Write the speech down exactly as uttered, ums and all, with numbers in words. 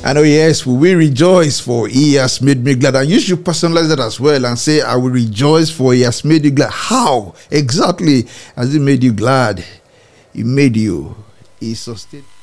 I know, yes, we will rejoice for he has made me glad. And you should personalize that as well and say, I will rejoice for he has made you glad. How exactly has he made you glad? He made you. He sustained.